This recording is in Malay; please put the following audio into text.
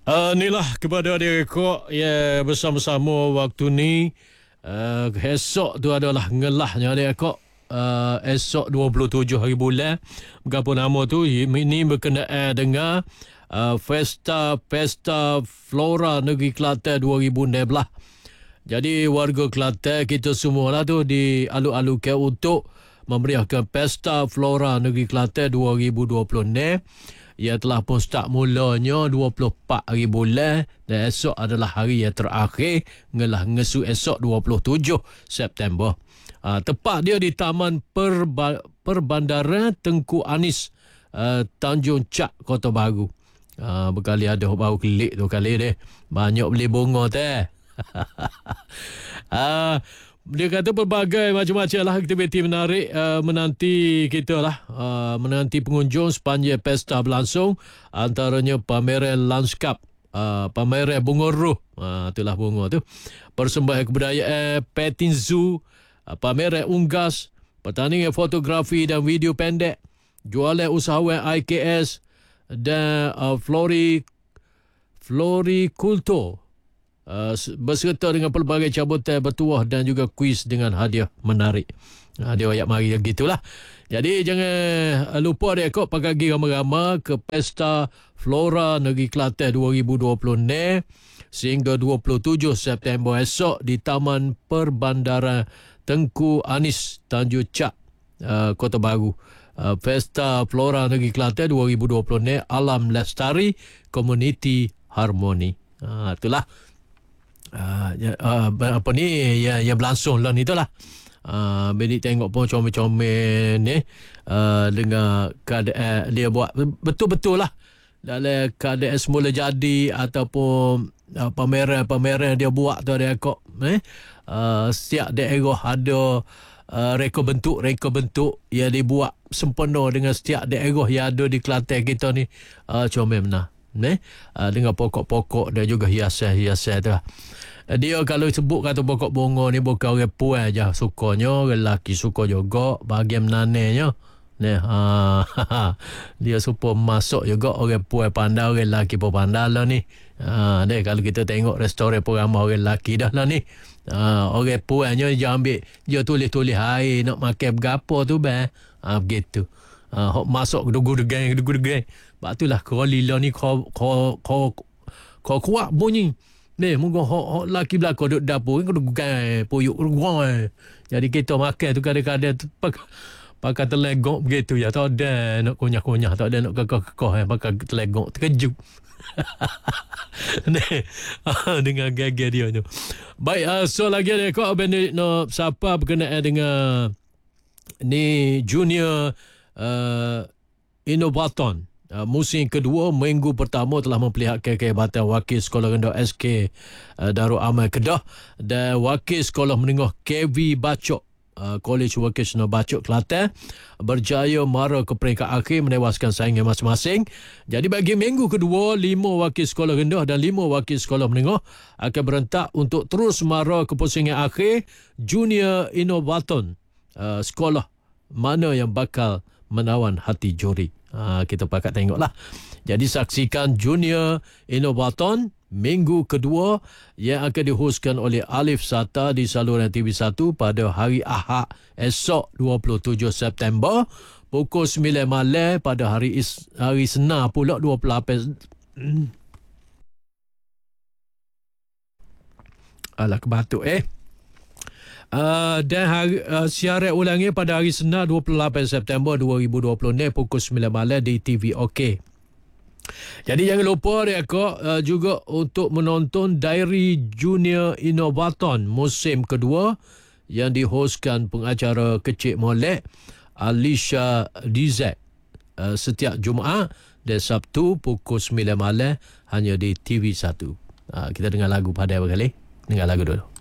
Inilah kepada adik-adik ya bersama-sama waktu ni. Esok tu adalah ngelahnya adik-adik. Esok 27 hari bulan. Berapa nama tu? Ini berkenaan dengan Pesta Flora Negeri Kelantan 2016. Jadi warga Kelantan kita semualah tu dialu-alukan untuk memeriahkan Pesta Flora Negeri Kelantan 2020 ni. Ia telah pun start mulanya 24 hari bulan dan esok adalah hari yang terakhir ngesu esok 27 September. Tepat dia di Taman Perbandaran Tengku Anis, Tanjung Chak, Kota Baru. Berkali ada baru klik tu kali deh. Banyak beli bunga teh. Dia kata pelbagai macam-macam lah aktiviti menarik menanti kita lah. Menanti pengunjung sepanjang pesta berlangsung. Antaranya pameran lanskap, pameran bunga roh. Itulah bunga tu. Persembahan kebudayaan, petting zoo, pameran unggas, pertandingan fotografi dan video pendek, jualan usahawan IKS dan florikultur. Berserta dengan pelbagai cabutan bertuah dan juga kuis dengan hadiah menarik. Dia ayat mari gitulah. Jadi jangan lupa dia kok pagi ramai-ramai ke Pesta Flora Negeri Kelantan 2020 ni sehingga 27 September esok di Taman Perbandaran Tengku Anis, Tanjung Chak, Kota Baru. Pesta Flora Negeri Kelantan 2020 ni alam lestari, komuniti harmoni. Itulah apa ni yang berlangsung lah ni itulah. Bedik tengok pun comel-comel ni dengan keadaan dia buat betul-betul lah dalam keadaan semula jadi ataupun pameran dia buat tu ada kok setiap daerah ada reka bentuk yang dibuat sempurna dengan setiap daerah yang ada di Kelantan kita ni. Comel benar dengan pokok-pokok dan juga hiasan-hiasan tu lah. Dia kalau sebut kata pokok bunga ni bukan orang puan je sukanya, orang lelaki suka juga bahagian menanenya. Dia supaya masuk juga orang puan pandai, orang lelaki pun pandai lah ni. Kalau kita tengok restoran pun ramai orang lelaki dah lah ni. Orang puannya dia ambil, dia tulis-tulis air nak makan berapa tu bang. Begitu. Masuk gedugu-degang. Sebab itulah korila ni kau kuat bunyi. Ni mungkin hok laki belakang duduk dapur kan gedugang puyuk gedugang. Jadi kita makan tu kadang-kadang pakai telegok begitu ya. Tak ada nak kunyah-kunyah, tak ada nak kekeh pakai telegok terkejut. Dengan gagah dia tu. Baik, so lagi ada kau abang nak siapa berkenaan dengan ni junior Innovaton. Musim kedua, minggu pertama telah memperlihatkan kehebatan wakil sekolah rendah SK Darul Aman Kedah dan wakil sekolah menengah KV Bacok College Vocational Bacok Kelantan berjaya mara ke peringkat akhir menewaskan saingan masing-masing. Jadi bagi minggu kedua, 5 wakil sekolah rendah dan 5 wakil sekolah menengah akan berentak untuk terus mara ke pusingan akhir Junior Innovaton. Sekolah mana yang bakal menawan hati juri. Kita pakat tengoklah. Jadi saksikan Junior Innovaton minggu kedua yang akan dihostkan oleh Alif Sata di saluran TV1 pada hari Ahad esok 27 September pukul 9 malam pada hari Senin pula 28 alah kebatuk dan siaran ulangnya pada hari Senin 28 September 2020 ni pukul 9 malam di TV OK. Jadi jangan lupa juga untuk menonton Diary Junior Innovaton musim kedua yang dihostkan pengacara kecil molek Alicia Dizek setiap Jumaat dan Sabtu pukul 9 malam hanya di TV1. Kita dengar lagu pada berkali. Dengar lagu dulu.